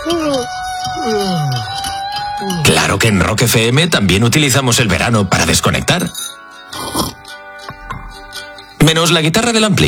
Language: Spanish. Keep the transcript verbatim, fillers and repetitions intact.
Claro que en Rock F M también utilizamos el verano para desconectar. Menos la guitarra del ampli.